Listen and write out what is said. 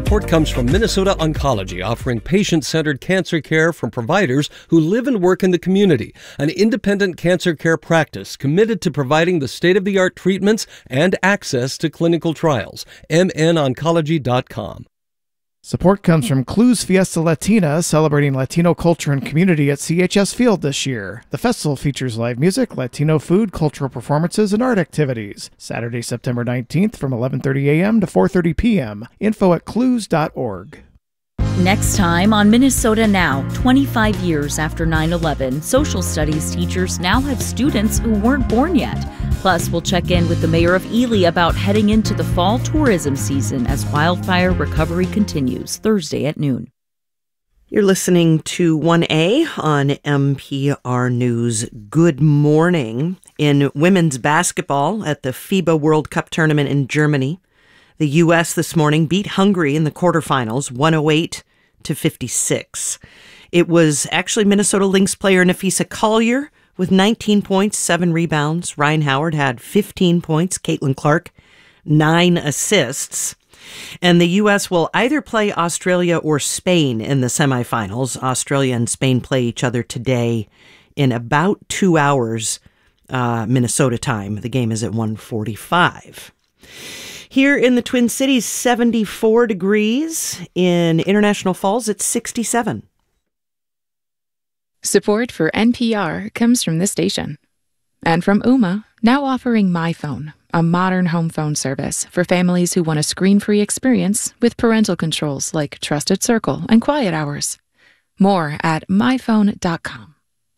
Support comes from Minnesota Oncology, offering patient-centered cancer care from providers who live and work in the community. An independent cancer care practice committed to providing the state-of-the-art treatments and access to clinical trials. mnoncology.com. Support comes from Clues Fiesta Latina, celebrating Latino culture and community at CHS Field this year. The festival features live music, Latino food, cultural performances, and art activities. Saturday, September 19th from 11:30 a.m. to 4:30 p.m. Info at clues.org. Next time on Minnesota Now, 25 years after 9/11, social studies teachers now have students who weren't born yet. Plus, we'll check in with the mayor of Ely about heading into the fall tourism season as wildfire recovery continues Thursday at noon. You're listening to 1A on NPR News. Good morning. In women's basketball at the FIBA World Cup tournament in Germany, the U.S. this morning beat Hungary in the quarterfinals, 108-56. It was actually Minnesota Lynx player Napheesa Collier with 19 points, 7 rebounds. Ryan Howard had 15 points. Caitlin Clark, 9 assists. And the U.S. will either play Australia or Spain in the semifinals. Australia and Spain play each other today in about 2 hours, Minnesota time. The game is at 1:45. Here in the Twin Cities, 74 degrees. In International Falls, it's 67. Support for NPR comes from this station. And from Ooma, now offering MyPhone, a modern home phone service for families who want a screen-free experience with parental controls like Trusted Circle and Quiet Hours. More at myphone.com.